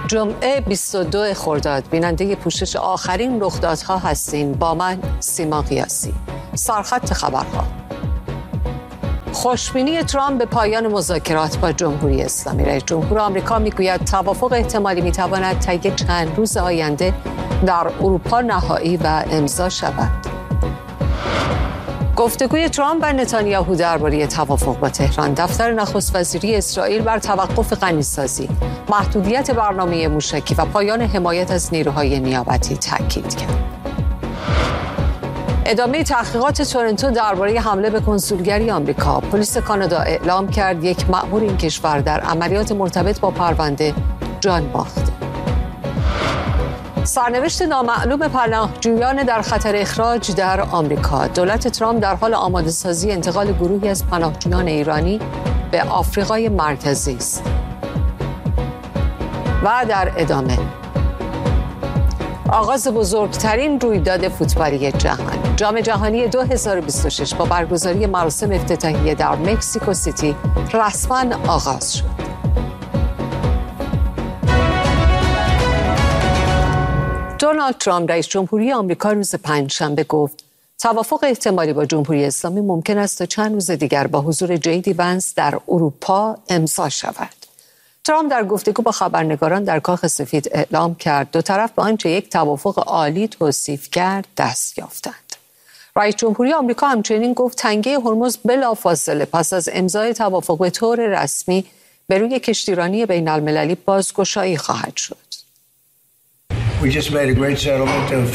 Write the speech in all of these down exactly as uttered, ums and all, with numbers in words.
جمعه بیست و دو خرداد بیننده پوشش آخرین رخدادها هستین با من سیما قیاسی. سرخط خبرها: خوشبینی ترامپ به پایان مذاکرات با جمهوری اسلامی. رئیس جمهور آمریکا میگوید توافق احتمالی میتواند طی چند روز آینده در اروپا نهایی و امضا شود. گفتگوی ترامپ و نتانیاهو درباره توافق با تهران. دفتر نخست وزیری اسرائیل بر توقف غنیسازی، محدودیت برنامه موشکی و پایان حمایت از نیروهای نیابتی تاکید کرد. ادامه تحقیقات تورنتو درباره حمله به کنسولگری آمریکا. پلیس کانادا اعلام کرد یک مأمور این کشور در عملیات مرتبط با پرونده جان باخت. سرنوشت نامعلوم پناهجویان در خطر اخراج در آمریکا. دولت ترامپ در حال آماده سازی انتقال گروهی از پناهجویان ایرانی به آفریقای مرکزی است. و در ادامه آغاز بزرگترین رویداد فوتبالی جهان. جام جهانی دو هزار و بیست و شش با برگزاری مراسم افتتاحیه در مکزیکو سیتی رسما آغاز شد. دونالد ترامپ رئیس جمهوری آمریکا روز پنجشنبه گفت توافق احتمالی با جمهوری اسلامی ممکن است تا چند روز دیگر با حضور جی دی ونس در اروپا امضا شود. ترامپ در گفتگو با خبرنگاران در کاخ سفید اعلام کرد دو طرف به آنچه یک توافق عالی توصیف کرد دست یافتند. رئیس جمهوری آمریکا همچنین گفت تنگه هرمز بلافاصله پس از امضای توافق به طور رسمی به روی کشتیرانی بین المللی بازگشایی خواهد شد. We just made a great settlement of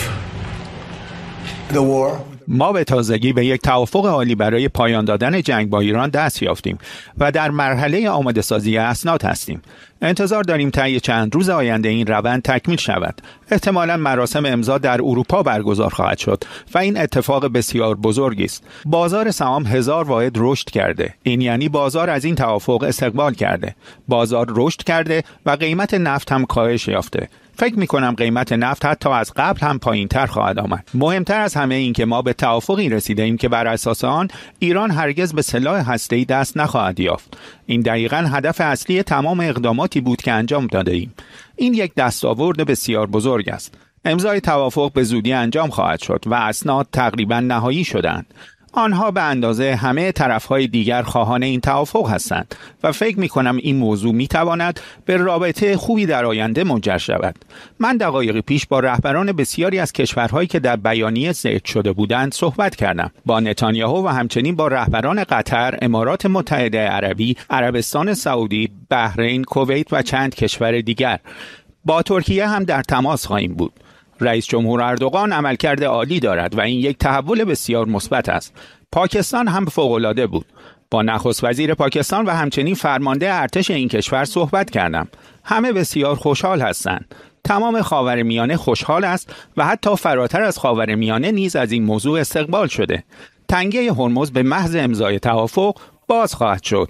the war. ما به تازگی به یک توافق عالی برای پایان دادن جنگ با ایران دست یافتیم و در مرحله آماده سازی اسناد هستیم. انتظار داریم طی چند روز آینده این روند تکمیل شود. احتمالاً مراسم امضا در اروپا برگزار خواهد شد و این اتفاق بسیار بزرگی است. بازار سهام هزار واحد رشد کرده. این یعنی بازار از این توافق استقبال کرده. بازار رشد کرده و قیمت نفت هم کاهش یافته. فکر می کنم قیمت نفت حتی از قبل هم پایین تر خواهد آمد. مهمتر از همه این که ما به توافقی رسیده ایم که بر اساس آن ایران هرگز به سلاح هسته‌ای دست نخواهد یافت. این دقیقاً هدف اصلی تمام اقداماتی بود که انجام داده ایم. این یک دستاورد بسیار بزرگ است. امضای توافق به زودی انجام خواهد شد و اسناد تقریباً نهایی شدند. آنها به اندازه همه طرفهای دیگر خواهان این توافق هستند و فکر می کنم این موضوع می تواند به رابطه خوبی در آینده منجر شود. من دقایقی پیش با رهبران بسیاری از کشورهایی که در بیانیه ذکر شده بودند صحبت کردم. با نتانیاهو و همچنین با رهبران قطر، امارات متحده عربی، عربستان سعودی، بحرین، کویت و چند کشور دیگر. با ترکیه هم در تماس خواهیم بود. رئیس جمهور اردوغان عملکرد عالی دارد و این یک تحول بسیار مثبت است. پاکستان هم فوق‌العاده بود. با نخست وزیر پاکستان و همچنین فرمانده ارتش این کشور صحبت کردم. همه بسیار خوشحال هستند. تمام خاورمیانه خوشحال است و حتی فراتر از خاورمیانه نیز از این موضوع استقبال شده. تنگه هرمز به محض امضای توافق باز خواهد شد.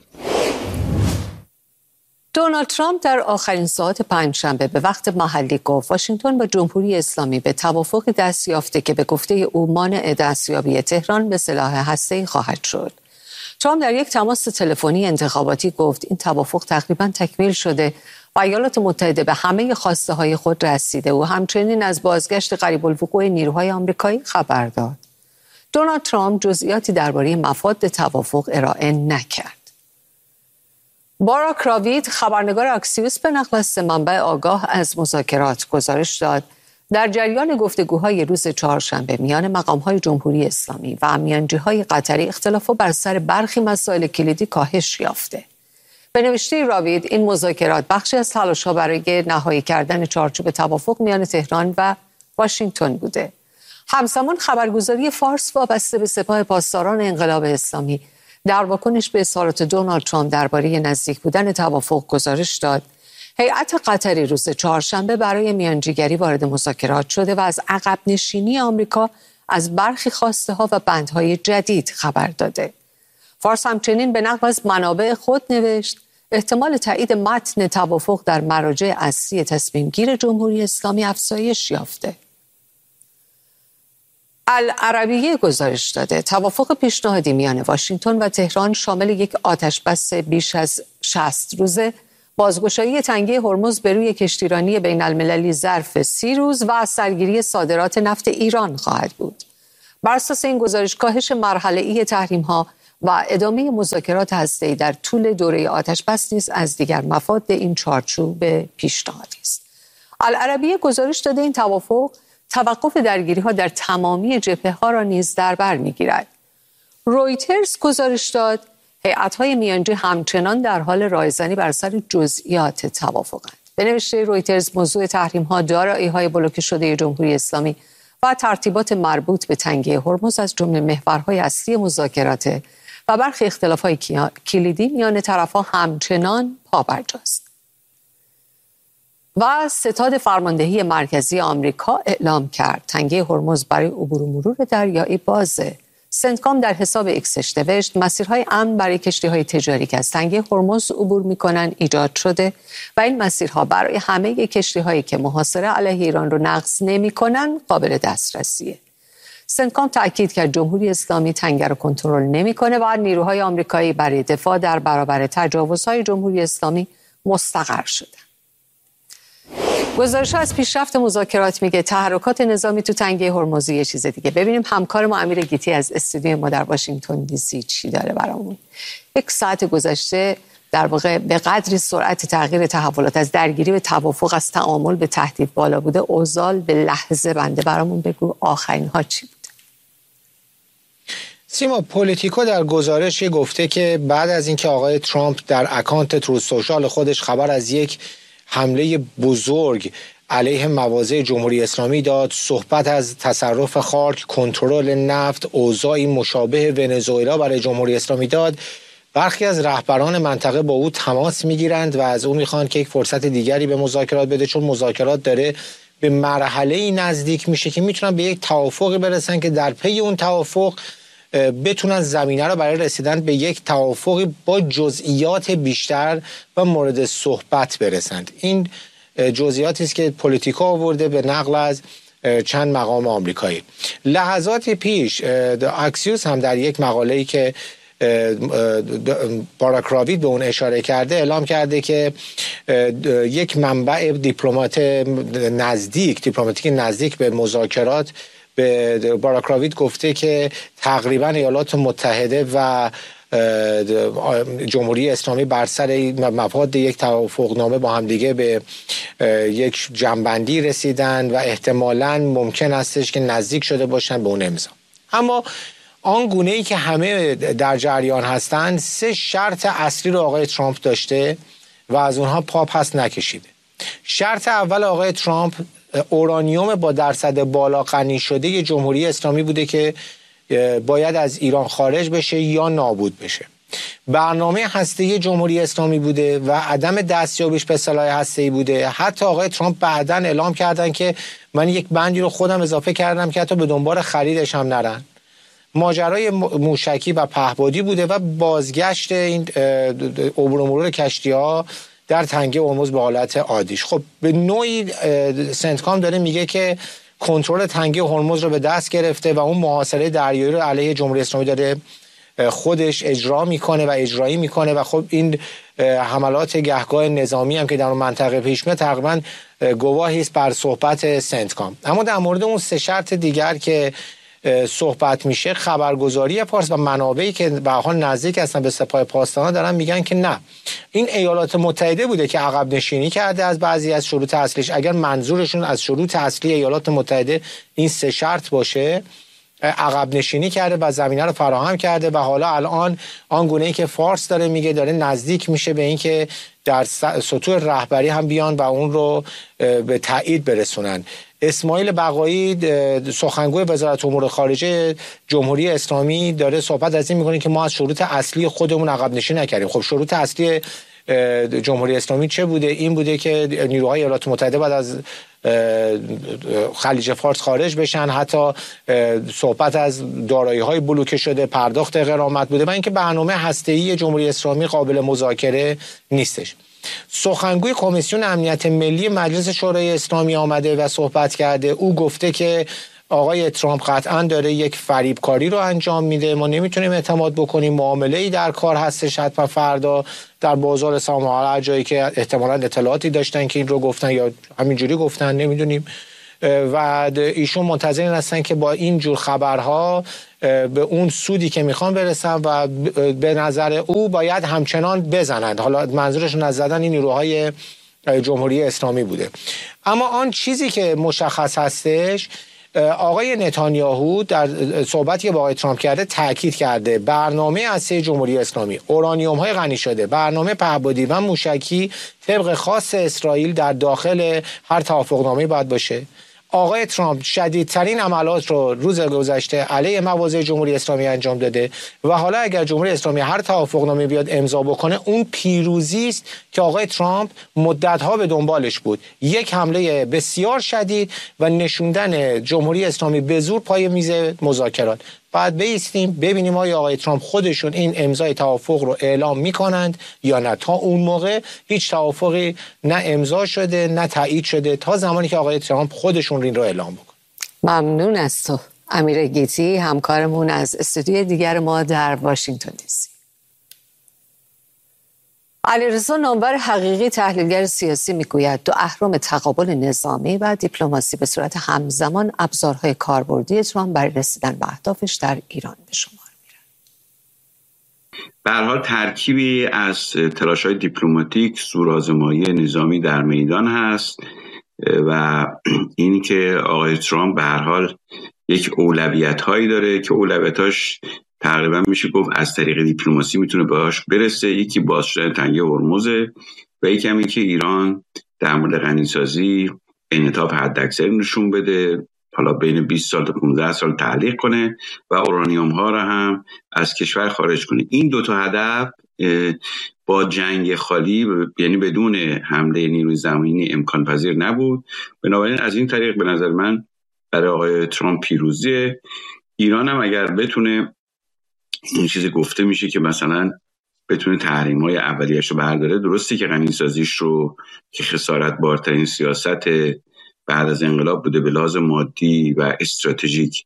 دونالد ترامپ در آخرین ساعات پنجشنبه به وقت محلی گفت واشنگتن با جمهوری اسلامی به توافق دست یافته که به گفته او مانع دستیابی تهران به سلاح هسته‌ای خواهد شد. ترامپ در یک تماس تلفنی انتخاباتی گفت این توافق تقریباً تکمیل شده و ایالات متحده به همه خواسته های خود رسیده و همچنین از بازگشت قریب الوقوع نیروهای آمریکایی خبر داد. دونالد ترامپ جزئیاتی درباره مفاد توافق ارائه نکرد. باراک راوید، خبرنگار اکسیوس، به نقل از سه منبع آگاه از مذاکرات گزارش داد در جریان گفتگوهای روز چهارشنبه میان مقام‌های جمهوری اسلامی و میانجی‌های قطری اختلافات بر سر برخی مسائل کلیدی کاهش یافته. به نوشته راوید این مذاکرات بخشی از تلاش‌ها برای نهایی کردن چارچوب توافق میان تهران و واشنگتن بوده. همزمان خبرگزاری فارس وابسته به سپاه پاسداران انقلاب اسلامی در واکنش به اظهارات دونالد ترامپ درباره نزدیک بودن توافق گزارش داد هیئت قطری روز چهارشنبه برای میانجیگری وارد مذاکرات شده و از عقب نشینی آمریکا از برخی خواسته ها و بندهای جدید خبر داده. فارس همچنین به نقل از منابع خود نوشت احتمال تایید متن توافق در مراجع اصلی تصمیم گیر جمهوری اسلامی افزایش یافته. العربیه گزارش داده توافق پیشنهادی میان واشنگتن و تهران شامل یک آتشبس بیش از شصت روزه بازگشایی تنگه هرمز به روی کشتیرانی بین المللی ظرف سی روز و سرگیری صادرات نفت ایران خواهد بود. بر اساس این گزارش کاهش مرحله‌ای تحریم‌ها و ادامه مذاکرات هسته‌ای در طول دوره آتش‌بس نیز از دیگر مفاد این چارچوب پیشنهادی است. العربیه گزارش داده این توافق توقف درگیری‌ها در تمامی جبهه‌ها را نیز در بر می‌گیرد. رویترز گزارش داد هیئت‌های میانجی همچنان در حال رایزنی بر سر جزئیات توافقند. به نوشته رویترز موضوع تحریم‌ها، دارایی‌های بلوکه شده جمهوری اسلامی و ترتیبات مربوط به تنگه هرمز از جمله محورهای اصلی مذاکرات و برخی اختلاف‌های کلیدی میان طرف‌ها همچنان پابرجاست. و ستاد فرماندهی مرکزی آمریکا اعلام کرد تنگه هرمز برای عبور و مرور دریایی بازه. سنتکام در حساب ایکسش نوشت مسیرهای امن برای کشتی‌های تجاری که از تنگه هرمز عبور می‌کنند ایجاد شده و این مسیرها برای همه کشتی‌هایی که محاصره علیه ایران رو نقض نمی‌کنند قابل دسترسیه. سنتکام تأکید کرد جمهوری اسلامی تنگه رو کنترل نمی‌کنه و نیروهای آمریکایی برای دفاع در برابر تجاوزهای جمهوری اسلامی مستقر شده. گزارش از پیشرفت مذاکرات میگه تحرکات نظامی تو تنگه هرمز یه چیز دیگه. ببینیم همکار ما امیر گیتی از استودیوی ما در واشنگتن دی سی چی داره برامون. یک ساعت گذشته در واقع به قدری سرعت تغییر تحولات از درگیری به توافق، از تعامل به تهدید بالا بوده. اوضاع به لحظه بنده. برامون بگو آخرین ها چی بوده؟ سیما، پولیتیکو در گزارشی گفته که بعد از اینکه آقای ترامپ در اکانت تروث سوشال خودش خبر از یک حمله بزرگ علیه مواضع جمهوری اسلامی داد، صحبت از تصرف خاک، کنترل نفت، اوضاعی مشابه ونزوئلا برای جمهوری اسلامی داد، برخی از رهبران منطقه با او تماس میگیرند و از او میخوان که یک فرصت دیگری به مذاکرات بده، چون مذاکرات داره به مرحله‌ای نزدیک میشه که میتونن به یک توافقی برسن که در پی اون توافق بتونن زمینه رو برای رسیدن به یک توافقی با جزئیات بیشتر و مورد صحبت برسند. این جزئیاتی است که پولیتیکو آورده به نقل از چند مقام آمریکایی. لحظاتی پیش اکسیوس هم در یک مقاله‌ای که باراک راوید به اون اشاره کرده اعلام کرده که یک منبع دیپلمات نزدیک دیپلماتیک نزدیک به مذاکرات به باراک راوید گفته که تقریبا ایالات متحده و جمهوری اسلامی بر سر مفاد یک توافقنامه با هم دیگه به یک جنبندی رسیدن و احتمالاً ممکن استش که نزدیک شده باشن به اون امضا. اما آن گونه ای که همه در جریان هستند، سه شرط اصلی رو آقای ترامپ داشته و از اونها پا پس نکشیده. شرط اول آقای ترامپ اورانیوم با درصد بالا غنی شده جمهوری اسلامی بوده که باید از ایران خارج بشه یا نابود بشه. برنامه هسته‌ای جمهوری اسلامی بوده و عدم دستیابیش به سلاح هسته‌ای بوده. حتی آقای ترامپ بعداً اعلام کردن که من یک بندی رو خودم اضافه کردم که حتی به دنبال خریدش هم نرن. ماجرای موشکی و پهپادی بوده و بازگشت این عبور و مرور کشتی‌ها در تنگه هرمز به حالت عادیش. خب به نوعی سنتکام داره میگه که کنترل تنگه هرمز رو به دست گرفته و اون محاصره دریایی رو علیه جمهوری اسلامی داره خودش اجرا میکنه و اجرایی میکنه و خب این حملات گهگاه نظامی هم که در اون منطقه پیش میاد تقریبا گواهی است بر صحبت سنتکام. اما در مورد اون سه شرط دیگر که صحبت میشه، خبرگزاری فارس و منابعی که به حال نزدیک هستن به سپاه پاسداران دارن میگن که نه، این ایالات متحده بوده که عقب نشینی کرده از بعضی از شروط اصلیش. اگر منظورشون از شروط اصلی ایالات متحده این سه شرط باشه، عقب نشینی کرده و زمینه رو فراهم کرده و حالا الان آنگونه‌ای که فارس داره میگه داره نزدیک میشه به اینکه در سطوح رهبری هم بیان و اون رو به تایید برسونن. اسماعیل بقایی سخنگوی وزارت امور خارجه جمهوری اسلامی داره صحبت از این میکنه که ما از شروط اصلی خودمون عقب نشینی نکردیم. خب شروط اصلی جمهوری اسلامی چه بوده؟ این بوده که نیروهای ایالات متحده بعد از خلیج فارس خارج بشن، حتی صحبت از دارایی‌های بلوکه شده، پرداخت غرامت بوده و اینکه برنامه هسته‌ای جمهوری اسلامی قابل مذاکره نیستش. سخنگوی کمیسیون امنیت ملی مجلس شورای اسلامی آمده و صحبت کرده. او گفته که آقای ترامپ قطعا داره یک فریبکاری رو انجام میده، ما نمیتونیم اعتماد بکنیم، معامله‌ای در کار هستش حتما فردا در بازار سهام ها، هر جایی که احتمالاً اطلاعاتی داشتن که این رو گفتن یا همینجوری گفتن نمیدونیم، و ایشون منتظر هستن که با این جور خبرها به اون سودی که میخوان برسن و به نظر او باید همچنان بزنند. حالا منظورشون از زدن این نیروهای جمهوری اسلامی بوده. اما آن چیزی که مشخص هستش، آقای نتانیاهو در صحبتی که با آقای ترامپ کرده تاکید کرده برنامه هسته جمهوری اسلامی، اورانیوم های غنی شده، برنامه پهپادی و موشکی طبق خاص اسرائیل در داخل هر توافقنامه باید باشه. آقای ترامپ شدیدترین عملات رو روز گذشته علیه مواضع جمهوری اسلامی انجام داده و حالا اگر جمهوری اسلامی هر توافقنامه بیاد امضا بکنه، اون پیروزی است که آقای ترامپ مدت‌ها به دنبالش بود. یک حمله بسیار شدید و نشوندن جمهوری اسلامی به زور پای میز مذاکرات. بعد بایستیم ببینیم آیا آقای ترامپ خودشون این امضای توافق رو اعلام میکنند یا نه. تا اون موقع هیچ توافقی نه امضا شده نه تایید شده تا زمانی که آقای ترامپ خودشون این رو اعلام بکنن. ممنون از تو امیر گیتی، همکارمون از استودیوی دیگر ما در واشنگتن دی سی. علیرضا نامور حقیقی، تحلیلگر سیاسی، میگوید دو اهرم تقابل نظامی و دیپلماسی به صورت همزمان ابزارهای کاربردی ترامپ برای رسیدن به اهدافش در ایران به شمار میرن. به هر حال ترکیبی از تلاش‌های دیپلماتیک، زورآزمایی نظامی در میدان هست و اینی که آقای ترامپ به هر حال یک اولویت‌هایی داره که اولویتاش تقریبا میشه گفت از طریق دیپلماسی میتونه باهاش برسه. یکی باز شدن تنگه هرمز و یکی هم که ایران در مورد غنیسازی انعطاف حداکثری نشون بده، حالا بین بیست سال تا پانزده سال تعلیق کنه و اورانیوم ها رو هم از کشور خارج کنه. این دو تا هدف با جنگ خالی، یعنی بدون حمله نیروی زمینی، امکان پذیر نبود. بنابراین از این طریق به نظر من برای آقای ترامپ پیروزیه. ایران هم اگر بتونه، این چیزی گفته میشه که مثلا بتونه تحریم‌های اولیه‌اش رو برداره، درسته که غنی‌سازیش رو که خسارت بارترین سیاست بعد از انقلاب بوده به لحاظ مادی و استراتژیک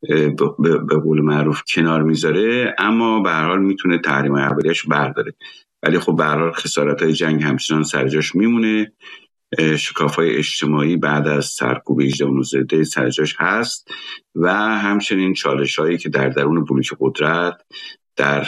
به قول معروف کنار میذاره، اما به هر حال میتونه تحریم‌های اولیه‌اش رو برداره. ولی خب به هر حال خسارت‌های جنگ همچنان سر جاش میمونه. شکاف‌های اجتماعی بعد از سرکوب هجده و نوزده سر جاش هست و همچنین چالش‌هایی که در درون بلوک قدرت در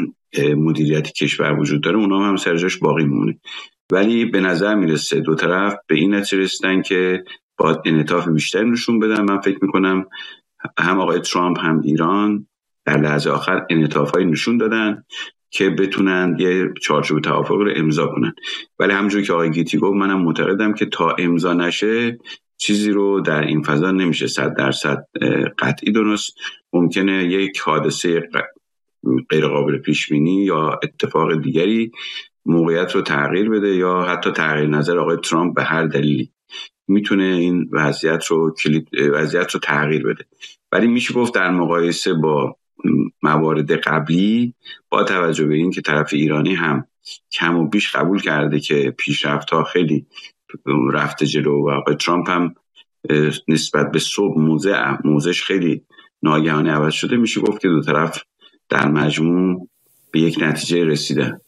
مدیریت کشور وجود داره، اونا هم سر جاش باقی میمونه. ولی به نظر میرسه دو طرف به این نتیجه رسیدن که باید انعطاف بیشتری نشون بدن. من فکر میکنم هم آقای ترامپ هم ایران در لحظه آخر انعطاف‌های نشون دادن که بتونن یه چارچوب توافق رو امضا کنن. ولی همونجوری که آقای گیتی گفت، منم معتقدم که تا امضا نشه چیزی رو در این فضا نمیشه صد درصد قطعی درست. ممکنه یک حادثه غیر قابل پیش بینی یا اتفاق دیگری موقعیت رو تغییر بده یا حتی تغییر نظر آقای ترامپ به هر دلیلی میتونه این وضعیت رو کلید وضعیت رو تغییر بده. ولی میشه گفت در مقایسه با موارد قبلی، با توجه به این که طرف ایرانی هم کم و بیش قبول کرده که پیشرفت‌ها خیلی رفته جلو و آقای ترامپ هم نسبت به صبح موضع موضعش خیلی ناگهانی عوض شده، میشه گفت که دو طرف در مجموع به یک نتیجه رسیدن.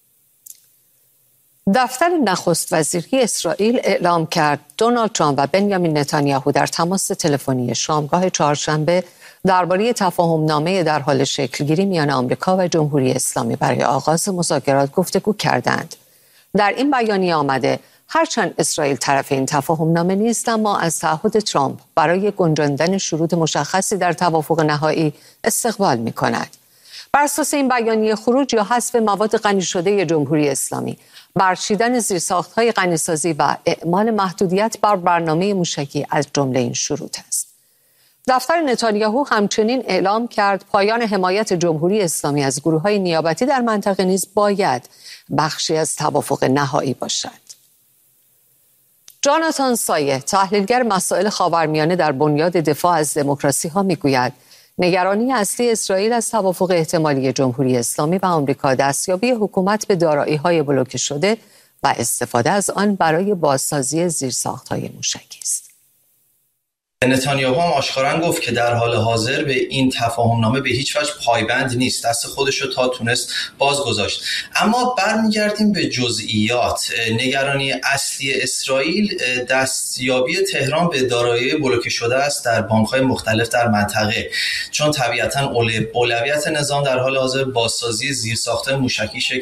دفتر نخست وزیری اسرائیل اعلام کرد دونالد ترامپ و بنیامین نتانیاهو در تماس تلفنی شامگاه چهارشنبه درباره تفاهم‌نامه در حال شکلگیری میان آمریکا و جمهوری اسلامی برای آغاز مذاکرات گفتگو کردند. در این بیانیه آمده هرچند اسرائیل طرف این تفاهم‌نامه نیست، اما از تعهد ترامپ برای گنجاندن شروط مشخصی در توافق نهایی استقبال می‌کند. بر اساس این بیانیه، خروج یا حذف مواد غنی شده جمهوری اسلامی، برچیدن زیرساخت‌های غنیسازی و اعمال محدودیت بر برنامه موشکی از جمله این شروط است. دفتر نتانیاهو همچنین اعلام کرد پایان حمایت جمهوری اسلامی از گروه‌های نیابتی در منطقه نیز باید بخشی از توافق نهایی باشد. جاناتان سایه، تحلیلگر مسائل خاورمیانه در بنیاد دفاع از دموکراسی ها، میگوید نگرانی اصلی اسرائیل از توافق احتمالی جمهوری اسلامی و آمریکا دستیابی حکومت به دارایی‌های بلوکه شده و استفاده از آن برای بازسازی زیرساخت‌های موشکی است. نتانیاهو هم آشکارا گفت که در حال حاضر به این تفاهمنامه به هیچ وجه پایبند نیست، دست خودش رو تا تونست باز گذاشت. اما برمیگردیم به جزئیات. نگرانی اصلی اسرائیل دستیابی تهران به دارایی بلوکه شده است در بانک‌های مختلف در منطقه، چون طبیعتاً اولویت نظام در حال حاضر بازسازی زیرساخت‌های موشکی